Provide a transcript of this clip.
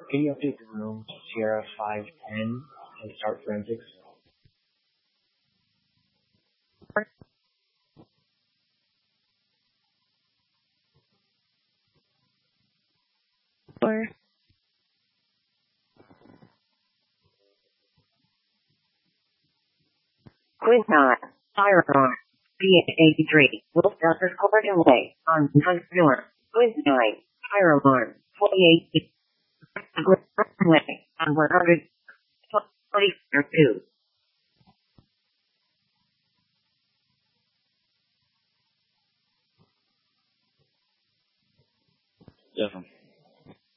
Can you update the room to Sierra 510 and start forensics? Or Quiz 9. Firearm. B83. Will start record delay on North. Quiz 9. Firearm. 48. Runway on 142. Definitely.